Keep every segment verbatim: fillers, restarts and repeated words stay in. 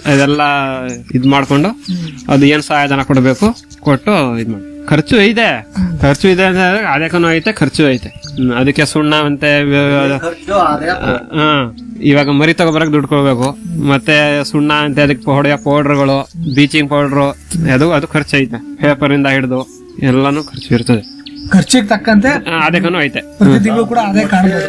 ಇದೆಲ್ಲ ಇದ್ ಮಾಡ್ಕೊಂಡು ಅದು ಏನ್ ಸಹಾಯಧನ ಕೊಡಬೇಕು ಕೊಟ್ಟು ಇದ್ ಮಾಡಿ. ಖರ್ಚು ಇದೆ ಖರ್ಚು ಇದೆ ಅಂದ್ರೆ ಅದಕ್ಕೂ ಐತೆ ಖರ್ಚು ಐತೆ. ಹ್ಮ್, ಅದಕ್ಕೆ ಸುಣ್ಣ ಮತ್ತೆ ಹ ಇವಾಗ ಮರಿ ತಗೋಬರಕ್ ದುಡ್ಡು ಕೊಡ್ಬೇಕು. ಮತ್ತೆ ಸುಣ್ಣ ಅಂತ ಅದಕ್ಕೆ ಹೊಡೆಯೋ ಪೌಡರ್ಗಳು, ಬೀಚಿಂಗ್ ಪೌಡ್ರು, ಅದು ಅದು ಖರ್ಚು ಐತೆ. ಪೇಪರ್ ಇಂದ ಹಿಡಿದು ಎಲ್ಲಾನು ಖರ್ಚು ಇರ್ತದೆ. ಖರ್ಚಿಗೆ ತಕ್ಕಂತೆ ಅದಕ್ಕೂ ಐತೆ. ಪ್ರತಿ ತಿಂಗಳು ಕೂಡ ಅದೇ ಕಾಣಬಹುದು.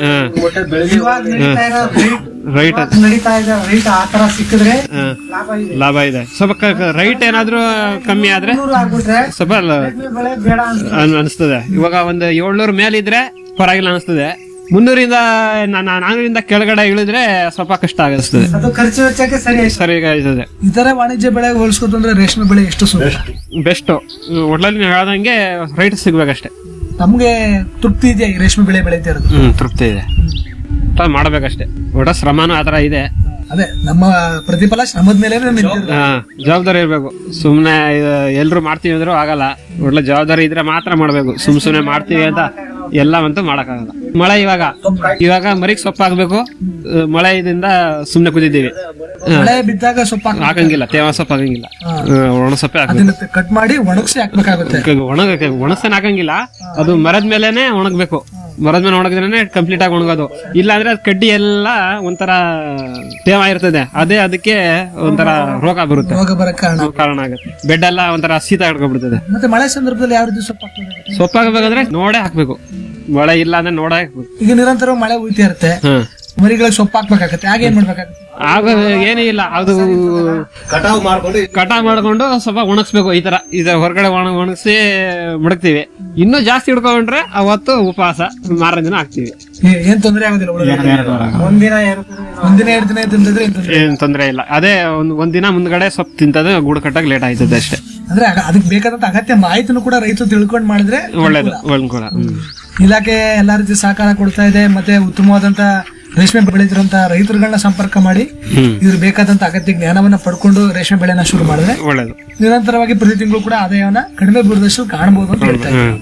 ರೈಟ್ ನಡೀತಾ ಇದೆ ರೈಟ್ ಆ ತರ ಸಿಕ್ಕಿದ್ರೆ ಲಾಭ ಇದೆ. ಸ್ವಲ್ಪ ರೈಟ್ ಏನಾದ್ರು ಕಮ್ಮಿ ಆದ್ರೆ ಸ್ವಲ್ಪ ಬೇಡ ಅನಿಸ್ತದೆ. ಇವಾಗ ಒಂದು ಏಳ್ನೂರ್ ಮೇಲಿದ್ರೆ ಪರವಾಗಿಲ್ಲ ಅನಿಸ್ತದೆ. ಮುನ್ನೂರಿಂದ ನಾನೂರಿಂದ ಕೆಳಗಡೆ ಇಳಿದ್ರೆ ಸ್ವಲ್ಪ ಕಷ್ಟ ಆಗಿಸ್ತದೆ. ಅದು ಖರ್ಚು ವೆಚ್ಚಕ್ಕೆ ಸರಿ ಸರಿ ಆಯ್ತದೆ. ಇತರ ವಾಣಿಜ್ಯ ಬೆಳೆ ಹೋಲಿಸ್ಕೋದು ಅಂದ್ರೆ ರೇಷ್ಮೆ ಬೆಳೆ ಎಷ್ಟು ಸೂಕ್ತ? ಬೆಸ್ಟ್. ಒಟ್ಲಲ್ಲಿ ನೀವು ಹೇಳ್ದಂಗೆ ರೈಟ್ ಸಿಗ್ಬೇಕಷ್ಟೇ. ನಮ್ಗೆ ತೃಪ್ತಿ ಇದೆಯಾ ಈ ರೇಷ್ಮೆ ಬೆಳೆ ಬೆಳೀತಾ ಇರೋದು? ಹ್ಮ್ ತೃಪ್ತಿ ಇದೆ. ಮಾಡ್ಬೇಕಷ್ಟೇ. ಒಟ್ಟ ಶ್ರಮನೂ ಆತರ ಇದೆ. ಅದೇ ನಮ್ಮ ಪ್ರತಿಫಲ ಶ್ರಮದ ಮೇಲೆ ಜವಾಬ್ದಾರಿ ಇರ್ಬೇಕು. ಸುಮ್ನೆ ಎಲ್ರು ಮಾಡ್ತೀವಿ ಅಂದ್ರೂ ಆಗಲ್ಲ. ಒಳ್ಳೆ ಜವಾಬ್ದಾರಿ ಇದ್ರೆ ಮಾತ್ರ ಮಾಡ್ಬೇಕು. ಸುಮ್ ಸುಮ್ನೆ ಮಾಡ್ತೀವಿ ಅಂತ ಎಲ್ಲವಂತೂ ಮಾಡಕ್ಕಾಗಲ್ಲ. ಮಳೆ ಇವಾಗ ಇವಾಗ ಮರಿಗ್ ಸೊಪ್ಪು ಹಾಕ್ಬೇಕು. ಮಳೆ ಇದರಿಂದ ಸುಮ್ನೆ ಕುದಿದ್ದೀವಿ. ಮಳೆ ಬಿದ್ದಾಗ ಸೊಪ್ಪು ಹಾಕಂಗಿಲ್ಲ. ತೇವ ಸೊಪ್ಪು ಹಾಕಂಗಿಲ್ಲ. ಒಣ ಸೊಪ್ಪೆ ಹಾಕಬೇಕು. ಕಟ್ ಮಾಡಿ ಒಣಗಿಸಿ ಹಾಕ್ಬೇಕಾಗುತ್ತೆ. ಒಣಗ ಒಣಗ್ಸೇನ್ ಹಾಕಂಗಿಲ್ಲ. ಅದು ಮರದ ಮೇಲೆನೆ ಒಣಗ್ಬೇಕು. ಮರದ ಮೇಲೆ ಒಣಗಿದ್ರೆ ಕಂಪ್ಲೀಟ್ ಆಗಿ ಒಣಗೋದು. ಇಲ್ಲ ಅಂದ್ರೆ ಅದ್ ಕಡ್ಡಿ ಎಲ್ಲ ಒಂಥರ ತೇವ ಇರ್ತದೆ. ಅದೇ ಅದಕ್ಕೆ ಒಂಥರ ರೋಗ ಬರುತ್ತೆ. ರೋಗ ಬರಕ್ಕೆ ಕಾರಣ ಕಾರಣ ಆಗುತ್ತೆ. ಬೆಡ್ ಎಲ್ಲ ಒಂಥರ ಶೀತ ಹಿಡ್ಕೊಂಡ್ಬಿಡ್ತದೆ. ಮತ್ತೆ ಮಳೆ ಸಂದರ್ಭದಲ್ಲಿ ಯಾವ ರೀತಿ ಸೊಪ್ಪು ಹಾಕ್ಬೇಕು? ಸೊಪ್ಪು ಹಾಕ್ಬೇಕಂದ್ರೆ ನೋಡೇ ಹಾಕ್ಬೇಕು. ಮಳೆ ಇಲ್ಲ ಅಂದ್ರೆ ನೋಡೇ ಹಾಕ್ಬೇಕು. ಈಗ ನಿರಂತರ ಮಳೆ ಉಯ್ತಾ ಇರುತ್ತೆ. ಮರಿಗಳಿಗೆ ಸೊಪ್ಪು ಹಾಕ್ಬೇಕಾಗತ್ತೆ. ಆಗ ಏನ್ ಮಾಡ್ಬೇಕಾಗತ್ತೆ? ಆಗ ಏನೇ ಇಲ್ಲ. ಅದು ಕಟಾವ್ ಮಾಡ್ಕೊಂಡು ಕಟಾವ್ ಮಾಡ್ಕೊಂಡು ಸ್ವಲ್ಪ ಒಣಗಿಸ್ಬೇಕು. ಈ ತರ ಇದ ಹೊರಗಡೆ ಒಣ ಒಣಗಿಸಿ ಮಡಗ್ತೀವಿ. ಇನ್ನೂ ಜಾಸ್ತಿ ಹಿಡ್ಕೊಂಡ್ರೆ ಅವತ್ತು ಉಪವಾಸ ಮಾರನೇ ದಿನ ಹಾಕ್ತಿವಿ. ಏನ್ ತೊಂದರೆ ಆಗೋದಿಲ್ಲ. ಒಂದಿನ ಒಂದಿನ ಎರಡು ದಿನ ತಿಂತಿದ್ರೆ ಏನ್ ತೊಂದರೆ ಇಲ್ಲ. ಅದೇ ಒಂದ್ ಒಂದಿನ ಮುಂದ್ಗಡೆ ಸ್ವಲ್ಪ ತಿಂತದೆ. ಗೂಡು ಕಟ್ಟಾಗ ಲೇಟ್ ಆಯ್ತದೆ ಅಷ್ಟೇ. ಅಂದ್ರೆ ಅದಕ್ಕೆ ಬೇಕಾದಂತ ಅಗತ್ಯ ಮಾಹಿತಿನೂ ಕೂಡ ರೈತರು ತಿಳ್ಕೊಂಡ್ ಮಾಡಿದ್ರೆ ಒಳ್ಳೇದು. ಒಳ್ಳೆ ಇಲಾಖೆ ಎಲ್ಲಾ ರೀತಿ ಸಹಕಾರ ಕೊಡ್ತಾ ಇದೆ. ಮತ್ತೆ ಉತ್ತಮವಾದಂತ ರೇಷ್ಮೆ ಬೆಳೀತಿರುವಂತ ರೈತರುಗಳನ್ನ ಸಂಪರ್ಕ ಮಾಡಿ ಇದ್ರ ಬೇಕಾದಂತ ಅಗತ್ಯ ಜ್ಞಾನವನ್ನ ಪಡ್ಕೊಂಡು ರೇಷ್ಮೆ ಬೆಳೆನ ಶುರು ಮಾಡಿದ್ರೆ ಒಳ್ಳೇದು. ನಿರಂತರವಾಗಿ ಪ್ರತಿ ತಿಂಗಳು ಕೂಡ ಆದಾಯವನ್ನ ಕಡಿಮೆ ದೂರದರ್ಶನ ಕಾಣಬಹುದು ಅಂತ ಹೇಳ್ತಾ ಇದ್ದಾರೆ.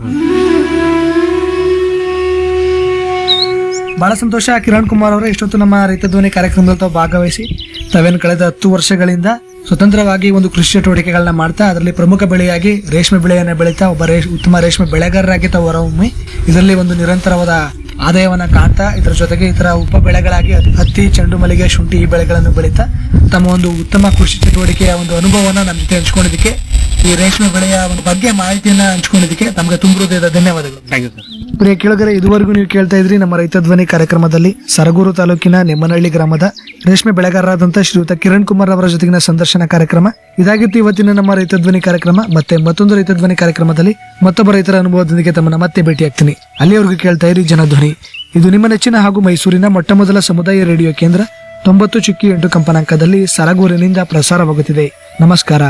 ಬಹಳ ಸಂತೋಷ ಕಿರಣ್ ಕುಮಾರ್ ಅವರೇ. ಇಷ್ಟೊತ್ತು ನಮ್ಮ ರೈತ ಧ್ವನಿ ಕಾರ್ಯಕ್ರಮದಲ್ಲಿ ತಾವು ಭಾಗವಹಿಸಿ ತಾವೇನು ಕಳೆದ ಹತ್ತು ವರ್ಷಗಳಿಂದ ಸ್ವತಂತ್ರವಾಗಿ ಒಂದು ಕೃಷಿ ಚಟುವಟಿಕೆಗಳನ್ನ ಮಾಡ್ತಾ ಅದರಲ್ಲಿ ಪ್ರಮುಖ ಬೆಳೆಯಾಗಿ ರೇಷ್ಮೆ ಬೆಳೆಯನ್ನ ಬೆಳೀತಾ ಒಬ್ಬ ಉತ್ತಮ ರೇಷ್ಮೆ ಬೆಳೆಗಾರರಾಗಿ ತಾವು ಹೊರಹೊಮ್ಮಿ ಇದರಲ್ಲಿ ಒಂದು ನಿರಂತರವಾದ ಆದಾಯವನ್ನ ಕಾಣ್ತಾ ಇದರ ಜೊತೆಗೆ ಇತರ ಉಪ ಬೆಳೆಗಳಾಗಿ ಹತ್ತಿ, ಚೆಂಡು ಮಲ್ಲಿಗೆ, ಶುಂಠಿ ಈ ಬೆಳೆಗಳನ್ನು ಬೆಳೀತಾ ತಮ್ಮ ಒಂದು ಉತ್ತಮ ಕೃಷಿ ಚಟುವಟಿಕೆಯ ಒಂದು ಅನುಭವವನ್ನ ನಮ್ಮ ಜೊತೆ ಹಂಚ್ಕೊಂಡಿದ್ದಕ್ಕೆ, ಈ ರೇಷ್ಮೆ ಬೆಳೆಯ ಒಂದು ಬಗ್ಗೆ ಮಾಹಿತಿಯನ್ನ ಹಂಚ್ಕೊಂಡಿದ್ದಕ್ಕೆ ತಮಗೆ ತುಂಬ ಹೃದಯದ ಧನ್ಯವಾದಗಳು. ಪ್ರಿಯ ಕೇಳುಗರೆ, ಇದುವರೆಗೂ ನೀವು ಕೇಳ್ತಾ ಇದ್ರಿ ನಮ್ಮ ರೈತ ಧ್ವನಿ ಕಾರ್ಯಕ್ರಮದಲ್ಲಿ ಸರಗೂರು ತಾಲೂಕಿನ ನೆಮ್ಮನಹಳ್ಳಿ ಗ್ರಾಮದ ರೇಷ್ಮೆ ಬೆಳೆಗಾರರಾದಂತಹ ಶ್ರೀಯುತ ಕಿರಣ್ ಕುಮಾರ್ ಅವರ ಜೊತೆಗಿನ ಸಂದರ್ಶನ ಕಾರ್ಯಕ್ರಮ ಇದಾಗಿತ್ತು ಇವತ್ತಿನ ನಮ್ಮ ರೈತ ಧ್ವನಿ ಕಾರ್ಯಕ್ರಮ. ಮತ್ತೆ ಮತ್ತೊಂದು ರೈತ ಧ್ವನಿ ಕಾರ್ಯಕ್ರಮದಲ್ಲಿ ಮತ್ತೊಬ್ಬ ರೈತರ ಅನುಭವದೊಂದಿಗೆ ತಮ್ಮನ್ನ ಮತ್ತೆ ಭೇಟಿಯಾಗ್ತೀನಿ. ಅಲ್ಲಿಯವರೆಗೂ ಕೇಳ್ತಾ ಇರಿ ಜನಧ್ವನಿ. ಇದು ನಿಮ್ಮ ನೆಚ್ಚಿನ ಹಾಗೂ ಮೈಸೂರಿನ ಮೊಟ್ಟ ಮೊದಲ ಸಮುದಾಯ ರೇಡಿಯೋ ಕೇಂದ್ರ ತೊಂಬತ್ತು ಚುಕ್ಕಿ ಎಂಟು ಕಂಪನಾಂಕದಲ್ಲಿ ಸರಗೂರಿನಿಂದ ಪ್ರಸಾರವಾಗುತ್ತಿದೆ. ನಮಸ್ಕಾರ.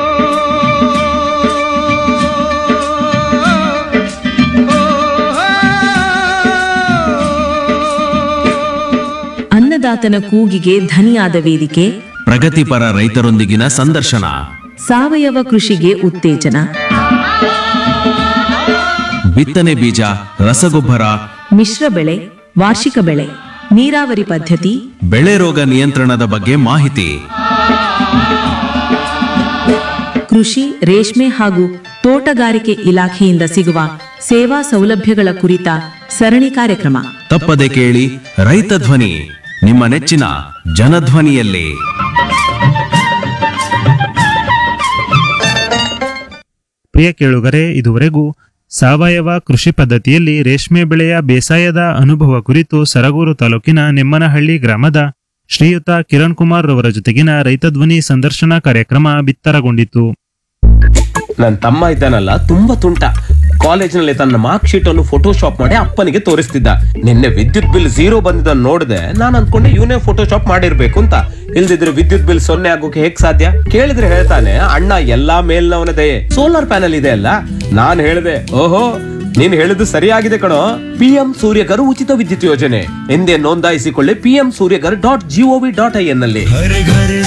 ಅನ್ನದಾತನ ಕೂಗಿಗೆ ಧನಿಯಾದ ವೇದಿಕೆ, ಪ್ರಗತಿಪರ ರೈತರೊಂದಿಗಿನ ಸಂದರ್ಶನ, ಸಾವಯವ ಕೃಷಿಗೆ ಉತ್ತೇಜನ, ಬಿತ್ತನೆ ಬೀಜ, ರಸಗೊಬ್ಬರ, ಮಿಶ್ರ ಬೆಳೆ, ವಾರ್ಷಿಕ ಬೆಳೆ, ನೀರಾವರಿ ಪದ್ಧತಿ, ಬೆಳೆ ರೋಗ ನಿಯಂತ್ರಣದ ಬಗ್ಗೆ ಮಾಹಿತಿ, ಕೃಷಿ, ರೇಷ್ಮೆ ಹಾಗೂ ತೋಟಗಾರಿಕೆ ಇಲಾಖೆಯಿಂದ ಸಿಗುವ ಸೇವಾ ಸೌಲಭ್ಯಗಳ ಕುರಿತ ಸರಣಿ ಕಾರ್ಯಕ್ರಮ. ತಪ್ಪದೆ ಕೇಳಿ ರೈತ ಧ್ವನಿ, ನಿಮ್ಮ ನೆಚ್ಚಿನ ಜನಧ್ವನಿಯಲ್ಲಿ. ಪ್ರಿಯ ಕೇಳುಗರೆ, ಇದುವರೆಗೂ ಸಾವಯವ ಕೃಷಿ ಪದ್ಧತಿಯಲ್ಲಿ ರೇಷ್ಮೆ ಬೆಳೆಯ ಬೇಸಾಯದ ಅನುಭವ ಕುರಿತು ಸರಗೂರು ತಾಲೂಕಿನ ನೆಮ್ಮನಹಳ್ಳಿ ಗ್ರಾಮದ ಶ್ರೀಯುತ ಕಿರಣ್ ಕುಮಾರ್ ರವರ ಜೊತೆಗಿನ ರೈತ ಧ್ವನಿ ಸಂದರ್ಶನ ಕಾರ್ಯಕ್ರಮ ಬಿತ್ತರಗೊಂಡಿತು. ನನ್ನ ತಮ್ಮ ಇದ್ದಾನಲ್ಲ, ತುಂಬಾ ತುಂಟ. ಕಾಲೇಜಿನಲ್ಲಿ ತನ್ನ ಮಾರ್ಕ್ ಶೀಟ್ ಅನ್ನು ಫೋಟೋಶಾಪ್ ಮಾಡಿ ಅಪ್ಪನಿಗೆ ತೋರಿಸ್ತಿದ್ದ. ನಿನ್ನೆ ವಿದ್ಯುತ್ ಬಿಲ್ ಝೀರೋ ಬಂದಿದ್ದ ನೋಡಿದೆ. ನಾನು ಅನ್ಕೊಂಡೆ ಇವನೇ ಫೋಟೋಶಾಪ್ ಮಾಡಿರ್ಬೇಕು ಅಂತ. ಇಲ್ದಿದ್ರೆ ವಿದ್ಯುತ್ ಬಿಲ್ ಸೊನ್ನೆ ಆಗೋಕೆ ಹೇಗ್ ಸಾಧ್ಯ? ಕೇಳಿದ್ರೆ ಹೇಳ್ತಾನೆ, ಅಣ್ಣ ಎಲ್ಲಾ ಮೇಲ್ನವನ ದಯೆ, ಸೋಲಾರ್ ಪ್ಯಾನಲ್ ಇದೆ ಅಲ್ಲ. ನಾನ್ ಹೇಳಿದೆ, ಓಹೋ ನೀನ್ ಹೇಳಿದ್ದು ಸರಿಯಾಗಿದೆ ಕಣೋ. ಪಿಎಂ ಸೂರ್ಯಗರ್ ಉಚಿತ ವಿದ್ಯುತ್ ಯೋಜನೆ ಎಂದೇ ನೋಂದಾಯಿಸಿಕೊಳ್ಳಿ PM Surya Ghar dot gov dot I N ನಲ್ಲಿ.